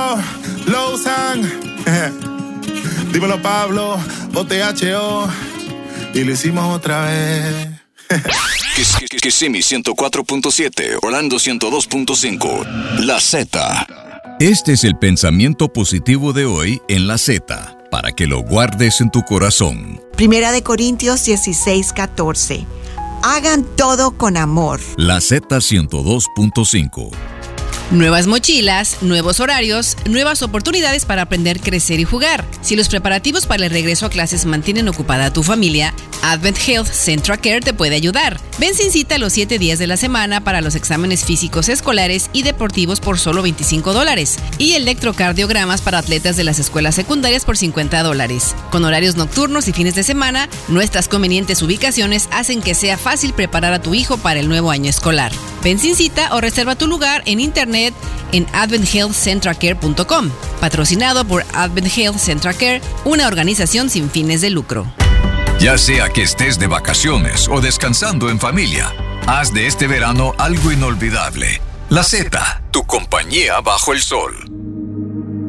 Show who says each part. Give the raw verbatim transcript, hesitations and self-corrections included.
Speaker 1: Yo, Lowsan. Dímelo, Pablo, O T H O. Y lo hicimos otra vez.
Speaker 2: Kissimmee ciento cuatro punto siete, Orlando ciento dos punto cinco. La Z.
Speaker 3: Este es el pensamiento positivo de hoy en La Z, para que lo guardes en tu corazón.
Speaker 4: Primera de Corintios dieciséis, catorce. Hagan todo con amor.
Speaker 3: La Z ciento dos punto cinco.
Speaker 5: Nuevas mochilas, nuevos horarios, nuevas oportunidades para aprender, crecer y jugar. Si los preparativos para el regreso a clases mantienen ocupada a tu familia, Advent Health Central Care te puede ayudar. Ven sin cita los siete días de la semana para los exámenes físicos escolares y deportivos por solo veinticinco dólares y electrocardiogramas para atletas de las escuelas secundarias por cincuenta dólares. Con horarios nocturnos y fines de semana, nuestras convenientes ubicaciones hacen que sea fácil preparar a tu hijo para el nuevo año escolar. Ven sin cita o reserva tu lugar en internet en advent health central care punto com. Patrocinado por Advent Health Central Care, una organización sin fines de lucro.
Speaker 2: Ya sea que estés de vacaciones o descansando en familia, haz de este verano algo inolvidable. La Z, tu compañía bajo el sol.